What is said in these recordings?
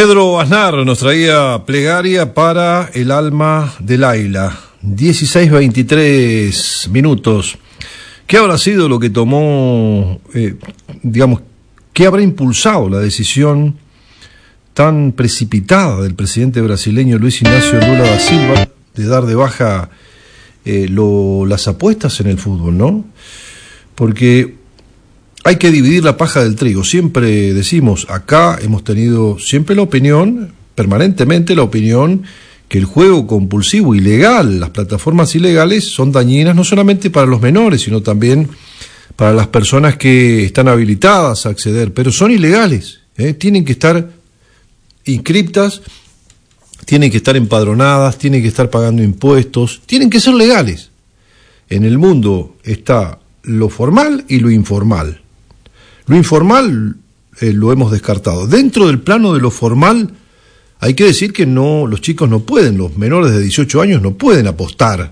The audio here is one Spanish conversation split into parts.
Pedro Aznar nos traía plegaria para el alma de Laila. 16:23 minutos. ¿Qué habrá sido lo que tomó, qué habrá impulsado la decisión tan precipitada del presidente brasileño Luis Ignacio Lula da Silva de dar de baja las apuestas en el fútbol, ¿no? Porque hay que dividir la paja del trigo. Siempre decimos, acá hemos tenido siempre la opinión, permanentemente la opinión, que el juego compulsivo ilegal, las plataformas ilegales son dañinas no solamente para los menores, sino también para las personas que están habilitadas a acceder, pero son ilegales, tienen que estar inscriptas, tienen que estar empadronadas, tienen que estar pagando impuestos, tienen que ser legales. En el mundo está lo formal y lo informal. Lo informal lo hemos descartado. Dentro del plano de lo formal hay que decir que no, los chicos no pueden, los menores de 18 años no pueden apostar.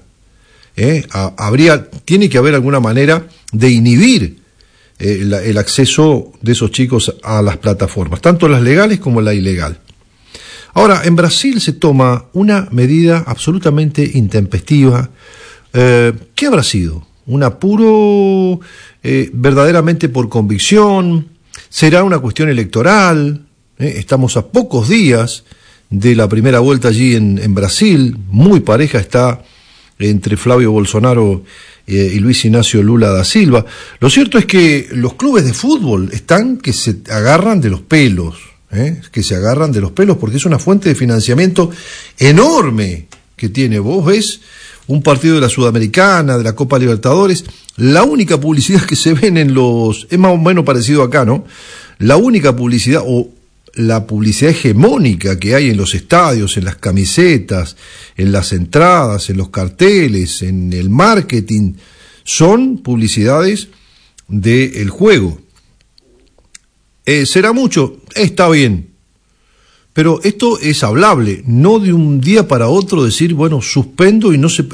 Tiene que haber alguna manera de inhibir el acceso de esos chicos a las plataformas, tanto las legales como la ilegal. Ahora, en Brasil se toma una medida absolutamente intempestiva. ¿Qué habrá sido? ¿Un apuro verdaderamente por convicción? ¿Será una cuestión electoral? Estamos a pocos días de la primera vuelta allí en Brasil. Muy pareja está entre Flavio Bolsonaro y Luis Ignacio Lula da Silva. Lo cierto es que los clubes de fútbol están que se agarran de los pelos, porque es una fuente de financiamiento enorme que tiene. Vos ves un partido de la Sudamericana, de la Copa Libertadores, la única publicidad que se ven es más o menos parecido acá, ¿no? La única publicidad, o la publicidad hegemónica que hay en los estadios, en las camisetas, en las entradas, en los carteles, en el marketing, son publicidades del juego. ¿Será mucho? Está bien. Pero esto es hablable, no de un día para otro decir, bueno, suspendo y no se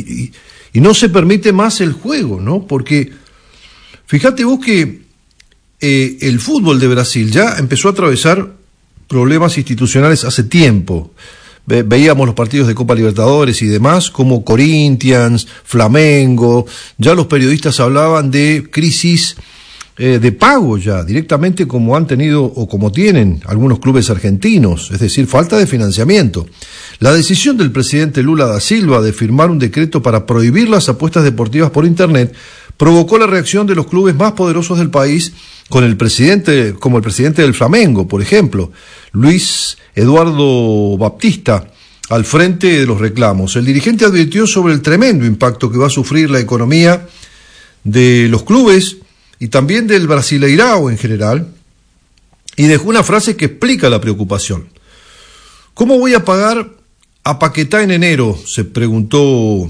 permite más el juego, ¿no? Porque fíjate vos que el fútbol de Brasil ya empezó a atravesar problemas institucionales hace tiempo. Veíamos los partidos de Copa Libertadores y demás, como Corinthians, Flamengo, ya los periodistas hablaban de crisis de pago ya, directamente como han tenido o como tienen algunos clubes argentinos, es decir, falta de financiamiento. La decisión del presidente Lula da Silva de firmar un decreto para prohibir las apuestas deportivas por Internet provocó la reacción de los clubes más poderosos del país, como el presidente del Flamengo, por ejemplo, Luis Eduardo Baptista, al frente de los reclamos. El dirigente advirtió sobre el tremendo impacto que va a sufrir la economía de los clubes y también del Brasileirao en general, y dejó una frase que explica la preocupación. ¿Cómo voy a pagar a Paquetá en enero?, se preguntó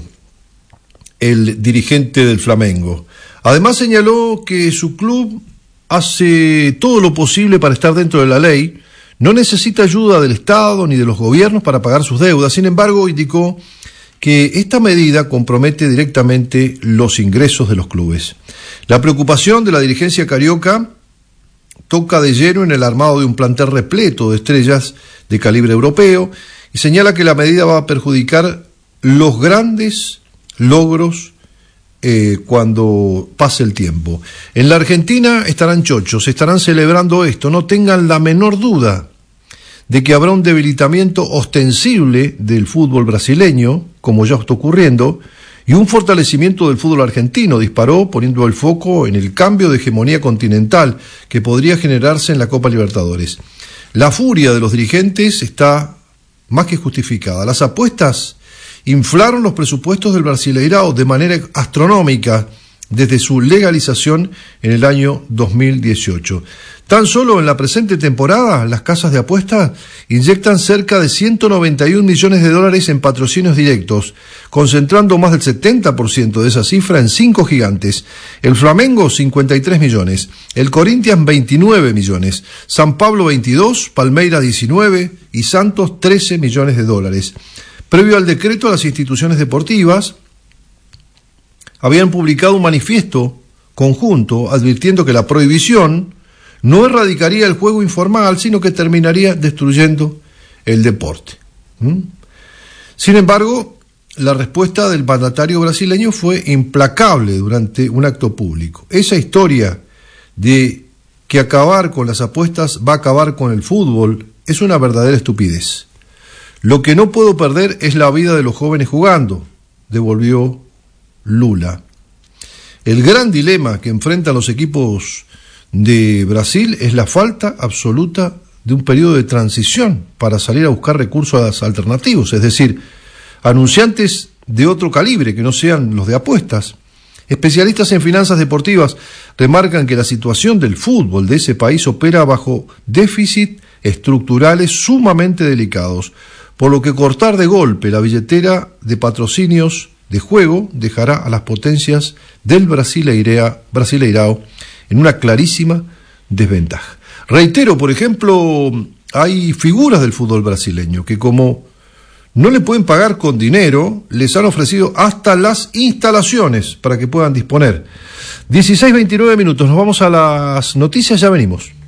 el dirigente del Flamengo. Además señaló que su club hace todo lo posible para estar dentro de la ley, no necesita ayuda del Estado ni de los gobiernos para pagar sus deudas. Sin embargo, indicó que esta medida compromete directamente los ingresos de los clubes. La preocupación de la dirigencia carioca toca de lleno en el armado de un plantel repleto de estrellas de calibre europeo y señala que la medida va a perjudicar los grandes logros cuando pase el tiempo. En la Argentina estarán chochos, estarán celebrando esto, no tengan la menor duda de que habrá un debilitamiento ostensible del fútbol brasileño, como ya está ocurriendo, y un fortalecimiento del fútbol argentino, disparó poniendo el foco en el cambio de hegemonía continental que podría generarse en la Copa Libertadores. La furia de los dirigentes está más que justificada. Las apuestas inflaron los presupuestos del Brasileirao de manera astronómica desde su legalización en el año 2018. Tan solo en la presente temporada, las casas de apuestas inyectan cerca de $191 millones en patrocinios directos, concentrando más del 70% de esa cifra en 5 gigantes. El Flamengo, 53 millones. El Corinthians, 29 millones. San Pablo, 22. Palmeiras, 19. Y Santos, $13 millones. Previo al decreto, las instituciones deportivas habían publicado un manifiesto conjunto advirtiendo que la prohibición no erradicaría el juego informal, sino que terminaría destruyendo el deporte. Sin embargo, la respuesta del mandatario brasileño fue implacable durante un acto público. Esa historia de que acabar con las apuestas va a acabar con el fútbol es una verdadera estupidez. Lo que no puedo perder es la vida de los jóvenes jugando, devolvió Lula. El gran dilema que enfrentan los equipos de Brasil es la falta absoluta de un periodo de transición para salir a buscar recursos alternativos, es decir, anunciantes de otro calibre que no sean los de apuestas. Especialistas en finanzas deportivas remarcan que la situación del fútbol de ese país opera bajo déficit estructurales sumamente delicados, por lo que cortar de golpe la billetera de patrocinios de juego dejará a las potencias del Brasileirao en una clarísima desventaja. Reitero, por ejemplo, hay figuras del fútbol brasileño que, como no le pueden pagar con dinero, les han ofrecido hasta las instalaciones para que puedan disponer. 16:29 minutos, nos vamos a las noticias, ya venimos.